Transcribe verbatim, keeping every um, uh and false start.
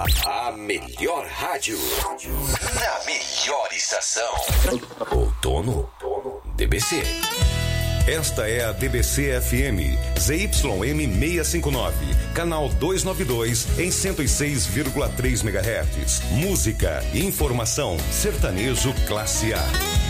A melhor rádio. Na melhor estação. Outono D B C. Esta é a D B C F M, Z Y M seiscentos e cinquenta e nove, canal duzentos e noventa e dois, em cento e seis vírgula três megahertz. Música, informação, sertanejo classe A.